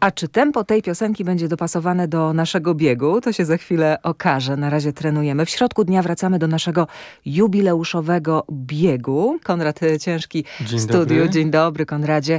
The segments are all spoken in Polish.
A czy tempo tej piosenki będzie dopasowane do naszego biegu? To się za chwilę okaże. Na razie trenujemy. W środku dnia wracamy do naszego jubileuszowego biegu. Konrad Ciężki w studiu. Dobry. Dzień dobry, Konradzie.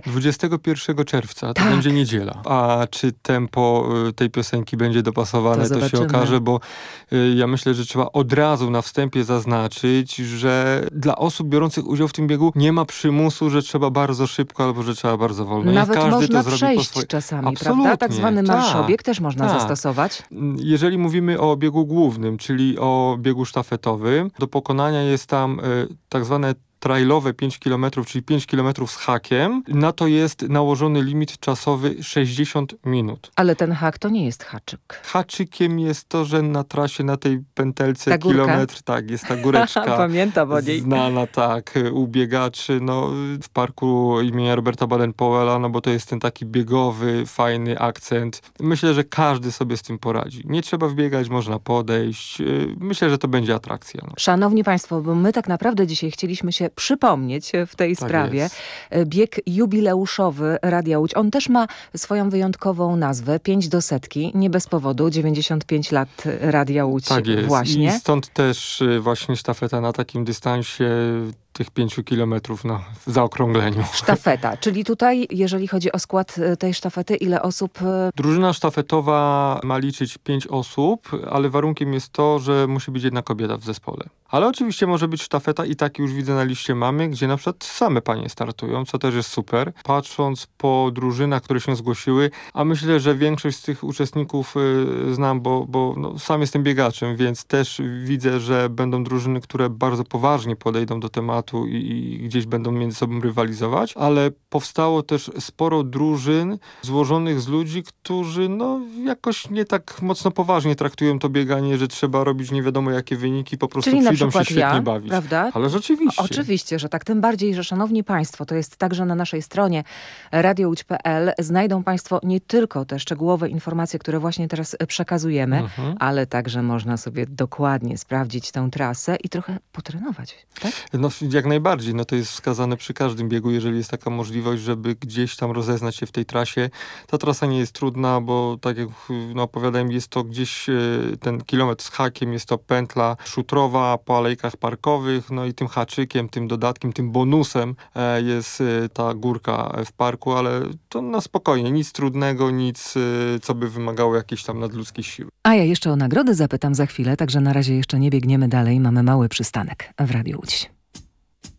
21 czerwca, to Tak. będzie niedziela. A czy tempo tej piosenki będzie dopasowane, to się okaże, bo ja myślę, że trzeba od razu na wstępie zaznaczyć, że dla osób biorących udział w tym biegu nie ma przymusu, że trzeba bardzo szybko albo że trzeba bardzo wolno. Nawet każdy można to zrobi przejść po swojej... czasami, Absolutnie, prawda? Tak zwany marszobieg tak, też można zastosować. Jeżeli mówimy o biegu głównym, czyli o biegu sztafetowym, do pokonania jest tam tak zwane trailowe 5 km, czyli 5 km z hakiem. Na to jest nałożony limit czasowy 60 minut. Ale ten hak to nie jest haczyk. Haczykiem jest to, że na trasie, na tej pętelce Ta górka? kilometr, tak, jest ta góreczka. Pamiętam o niej. Znana, tak, u biegaczy, w parku imienia Roberta Baden-Powella, bo to jest ten taki biegowy, fajny akcent. Myślę, że każdy sobie z tym poradzi. Nie trzeba wbiegać, można podejść. Myślę, że to będzie atrakcja. Szanowni Państwo, bo my tak naprawdę dzisiaj chcieliśmy się przypomnieć w tej sprawie. Jest. Bieg jubileuszowy Radia Łódź. On też ma swoją wyjątkową nazwę. 5 do setki. Nie bez powodu. 95 lat Radia Łódź. Tak jest. Właśnie. I stąd też właśnie sztafeta na takim dystansie tych 5 kilometrów w zaokrągleniu. Sztafeta. Czyli tutaj, jeżeli chodzi o skład tej sztafety, ile osób? Drużyna sztafetowa ma liczyć 5 osób, ale warunkiem jest to, że musi być jedna kobieta w zespole. Ale oczywiście może być sztafeta i tak już widzę na liście mamy, gdzie na przykład same panie startują, co też jest super. Patrząc po drużynach, które się zgłosiły, a myślę, że większość z tych uczestników znam, bo sam jestem biegaczem, więc też widzę, że będą drużyny, które bardzo poważnie podejdą do tematu i gdzieś będą między sobą rywalizować, ale powstało też sporo drużyn złożonych z ludzi, którzy jakoś nie tak mocno poważnie traktują to bieganie, że trzeba robić nie wiadomo jakie wyniki, po prostu przyjdą się świetnie bawić. Prawda? Ale rzeczywiście. Oczywiście, że tak. Tym bardziej, że szanowni Państwo, to jest także na naszej stronie radiołódź.pl znajdą Państwo nie tylko te szczegółowe informacje, które właśnie teraz przekazujemy, ale także można sobie dokładnie sprawdzić tę trasę i trochę potrenować. Tak? Jak najbardziej. To jest wskazane przy każdym biegu, jeżeli jest taka możliwość, żeby gdzieś tam rozeznać się w tej trasie. Ta trasa nie jest trudna, bo tak jak opowiadałem, jest to gdzieś ten kilometr z hakiem, jest to pętla szutrowa po alejkach parkowych, i tym haczykiem, tym dodatkiem, tym bonusem jest ta górka w parku, ale to na spokojnie, nic trudnego, nic, co by wymagało jakiejś tam nadludzkiej siły. A ja jeszcze o nagrody zapytam za chwilę, także na razie jeszcze nie biegniemy dalej, mamy mały przystanek w Radiu Łódź.